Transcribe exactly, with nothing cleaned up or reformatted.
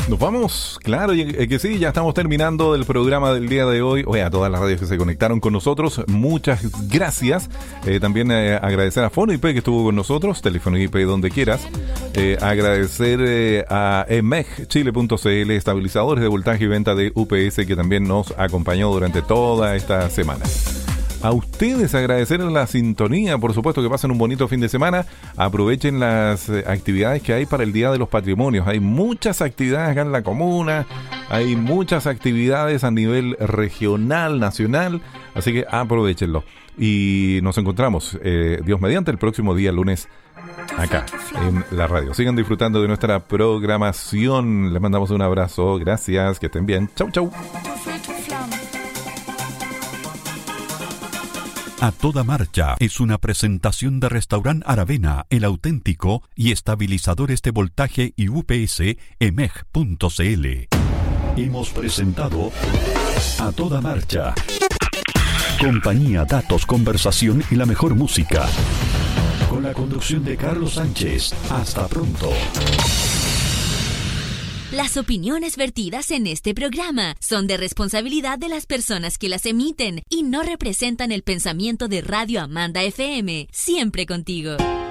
Nos vamos, claro eh, que sí, ya estamos terminando el programa del día de hoy. Oye, a todas las radios que se conectaron con nosotros, muchas gracias. Eh, también eh, agradecer a Fono I P que estuvo con nosotros, teléfono I P donde quieras. Eh, agradecer eh, a E M E G Chile punto C L, estabilizadores de voltaje y venta de U P S, que también nos acompañó durante toda esta semana. A ustedes agradecer la sintonía, por supuesto, que pasen un bonito fin de semana. Aprovechen las eh, actividades que hay para el Día de los Patrimonios. Hay muchas actividades acá en la comuna, hay muchas actividades a nivel regional, nacional, así que aprovechenlo. Y nos encontramos, eh, Dios mediante, el próximo día lunes acá en la radio. Sigan disfrutando de nuestra programación. Les mandamos un abrazo, gracias, que estén bien. Chau, chau. A Toda Marcha es una presentación de Restaurant Aravena, el auténtico, y estabilizadores de voltaje y U P S, E M E G punto C L. Hemos presentado A Toda Marcha. Compañía, datos, conversación y la mejor música. Con la conducción de Carlos Sánchez. Hasta pronto. Las opiniones vertidas en este programa son de responsabilidad de las personas que las emiten y no representan el pensamiento de Radio Amanda F M. Siempre contigo.